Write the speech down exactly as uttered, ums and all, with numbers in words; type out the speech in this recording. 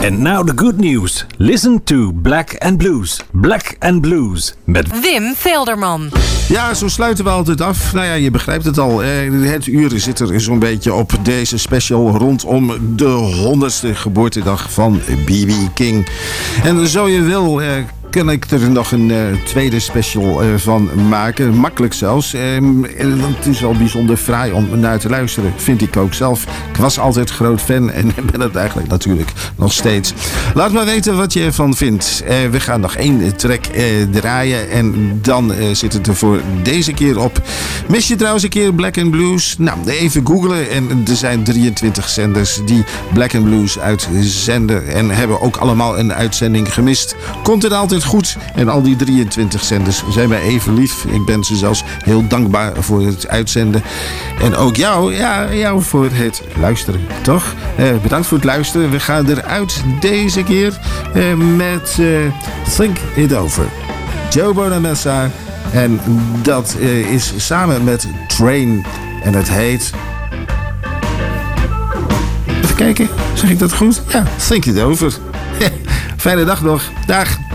And now the good news. Listen to Black and Blues. Black and Blues met Wim Velderman. Ja, zo sluiten we altijd af. Nou ja, je begrijpt het al. Het uur zit er zo'n beetje op deze special rondom de honderdste geboortedag van B B King. En zo je wil... kan ik er nog een uh, tweede special uh, van maken. Makkelijk zelfs. Um, en het is wel bijzonder fraai om naar te luisteren. Vind ik ook zelf. Ik was altijd groot fan en ben het eigenlijk natuurlijk nog steeds. Laat maar weten wat je ervan vindt. Uh, we gaan nog één track uh, draaien. En dan uh, zit het er voor deze keer op. Mis je trouwens een keer Black and Blues? Nou, even googlen. En er zijn drieëntwintig zenders die Black and Blues uitzenden. En hebben ook allemaal een uitzending gemist. Komt het altijd goed. En al die drieëntwintig zenders zijn mij even lief. Ik ben ze zelfs heel dankbaar voor het uitzenden. En ook jou, ja, jou voor het luisteren, toch? Eh, bedankt voor het luisteren. We gaan eruit deze keer eh, met uh, Think It Over. Joe Bonamassa. En dat uh, is samen met Train. En het heet... Even kijken, zeg ik dat goed? Ja, Think It Over. Fijne dag nog. Dag.